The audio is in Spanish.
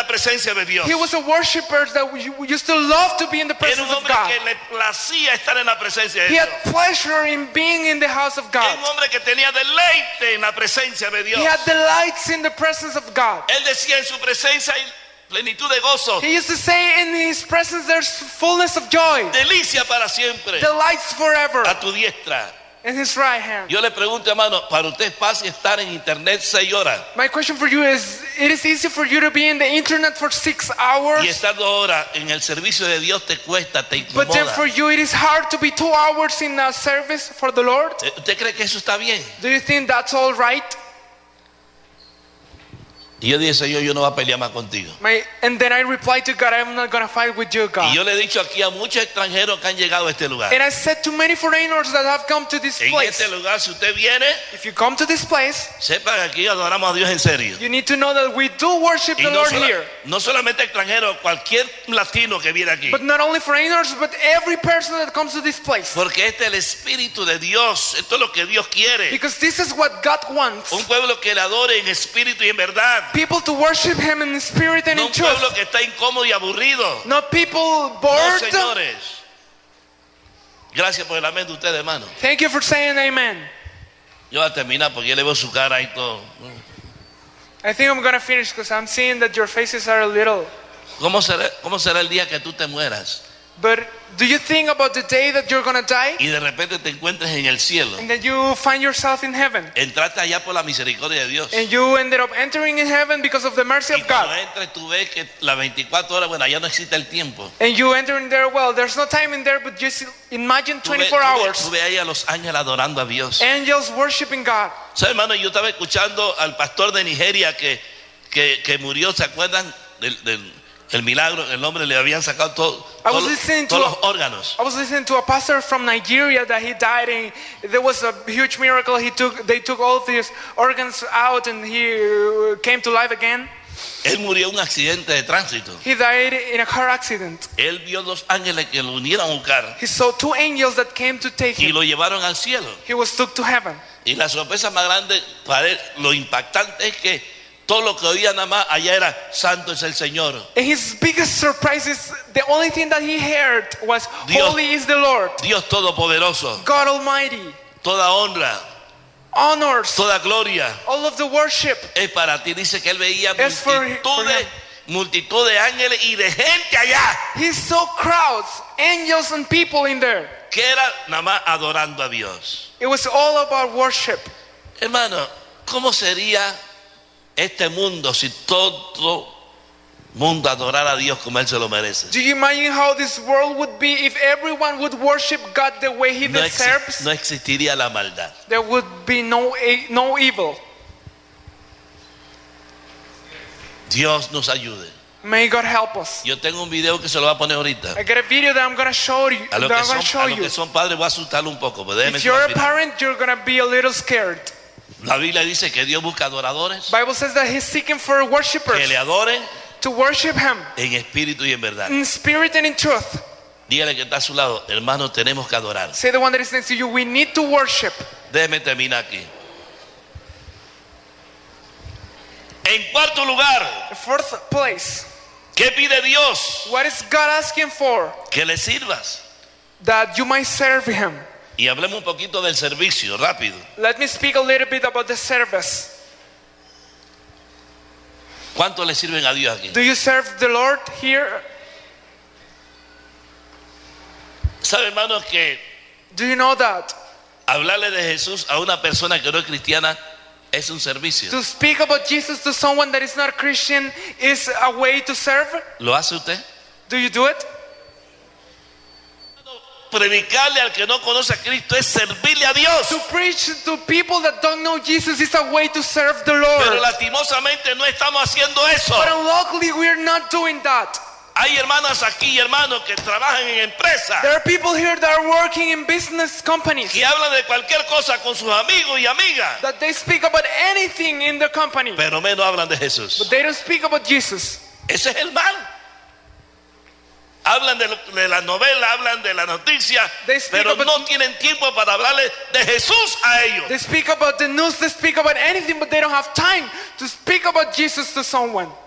presencia de Dios. He was a worshiper that used to love to be in the Era presence un of hombre God. que le placía estar en la presencia de He Dios. had pleasure in being in the house of Era God. un hombre que tenía deleite en la presencia de Dios. He had delights in the presence of God. Él decía, en su presencia hay plenitud de gozo, He used to say, in his presence there's fullness of joy, delicia para siempre, delights forever a tu diestra. in his right hand. Yo le pregunto, hermano, para usted es fácil estar en internet 6 horas My question for you is, it is easy for you to be in the internet for 6 hours, y estar 2 horas en el servicio de Dios te cuesta, te but then incomoda. for you it is hard to be 2 hours in a service for the Lord? ¿Usted cree que eso está bien? Do you think that's all right? Y yo dije, Señor, yo no voy a pelear más contigo. And then I replied to God, I'm not going to fight with you, Y God. yo le he dicho aquí a muchos extranjeros que han llegado a este lugar. And I said to many foreigners that have come to this En place, este lugar, si usted viene, if you come to this place, sepa que aquí adoramos a Dios en serio. you need to know that we do worship Y the no, Lord here. no solamente extranjeros, cualquier latino que viene aquí. But not only foreigners, but every person that comes to this place. Porque este es el Espíritu de Dios. Esto es lo que Dios quiere. Because this is what God wants. Un pueblo que le adore en espíritu y en verdad. People to worship Him in spirit and No in un pueblo truth. que está incómodo y aburrido. Not people No, bored. señores. Gracias por el amén de ustedes, hermano. Thank you for saying amen. Yo voy a terminar porque yo le veo su cara y todo. I think I'm going to finish because I'm seeing that your faces are a little. ¿Cómo será el día que tú te mueras? But do you think about the day that you're going to die Y de repente te encuentres en el cielo. and that you find yourself in heaven? Entraste allá por la misericordia de Dios. And you ended up entering in heaven because of the mercy Y of cuando God. entres tú ves que las 24 horas, bueno, allá no existe el tiempo. And you enter in there, well, there's no time in there, but just imagine Tú ves 24 hours. tú ves ahí a los ángeles adorando a Dios. Angels worshiping God. ¿Sabes, hermano? Yo estaba escuchando al pastor de Nigeria que murió, ¿se acuerdan? El milagro, el hombre le habían sacado todos los órganos. I was listening to a pastor from Nigeria that he died and there was a huge miracle. They took all of these organs out and he came to life again. Él murió en un accidente de tránsito. He died in a car accident. Él vio 2 ángeles que lo unieron a un carro He saw 2 angels that came to take y him. lo llevaron al cielo. He was took to heaven. Y la sorpresa más grande para él, lo impactante es que todo lo que oía nada más allá era santo es el Señor. And his biggest surprise is the only thing that he heard was Dios- holy is the Lord, Dios Todopoderoso, God Almighty. toda honra, Honors, toda gloria all of the worship es para ti. Dice que él veía Es for him. multitud de ángeles y de gente allá He saw crowds, angels and people in there. que era nada más adorando a Dios. It was all about worship. Hermano, ¿cómo sería este mundo si todo mundo adorara a Dios como él se lo merece? Do you imagine how this world would be if everyone would worship God the way He No deserves? existiría la maldad. There would be no evil. Dios nos ayude. May God help us. Yo tengo un video que se lo voy a poner ahorita. I got a video that I'm going to show you. A los That I'm going to show que you. son padres voy a asustarlo un poco, pero déjeme If you're a decirlo. parent, you're going to be a little scared. La Biblia dice que Dios busca adoradores Bible says that He's seeking for que worshipers le adoren to worship Him en espíritu y en verdad. in spirit and in truth. Dígale que está a su lado, hermano, tenemos que adorar. Say the one that is next to you, we need to worship. Déjeme terminar aquí. En cuarto lugar, The 4th place, ¿qué pide Dios? what is God asking for? Que le sirvas. That you might serve Him. Y hablemos un poquito del servicio, rápido. Let me speak a little bit about the service. ¿Cuánto le sirven a Dios aquí? Do you serve the Lord here? ¿Sabe, hermanos, que Do you know that? hablarle de Jesús a una persona que no es cristiana es un servicio? To speak about Jesus to someone that is not Christian is a way to serve? ¿Lo hace usted? Do you do it? Predicarle al que no conoce a Cristo es servirle a Dios. To preach to people that don't know Jesus is a way to serve the Lord. Pero lastimosamente no estamos haciendo eso. But unluckily we're not doing that. Hay hermanas aquí y hermanos que trabajan en empresas, There are people here that are working in business companies que hablan de cualquier cosa con sus amigos y amigas, that they speak about anything in the company, pero menos hablan de Jesús. but they don't speak about Jesus. Ese es el mal. Hablan de la novela, hablan de la noticia, They speak pero about- no tienen tiempo para hablarle de Jesús a ellos. They speak about the news, they speak about anything, but they don't have time to speak about Jesus to someone.